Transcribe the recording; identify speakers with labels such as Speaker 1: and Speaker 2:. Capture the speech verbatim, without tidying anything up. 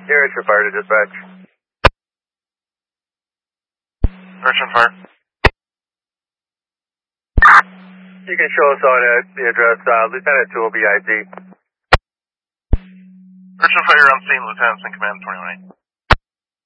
Speaker 1: Here, it's your fire to dispatch.
Speaker 2: Urgent fire.
Speaker 1: You can show us on uh, the address, uh, Lieutenant two will be I D.
Speaker 2: Urgent fire on scene, Lieutenant's in command, twenty-one eight.